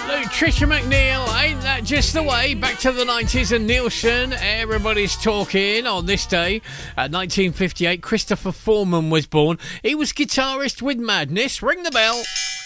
Trisha McNeil, ain't that just the way? Back to the 90s and Nielsen, everybody's talking. On this day, 1958, Christopher Foreman was born. He was guitarist with Madness. Ring the bell.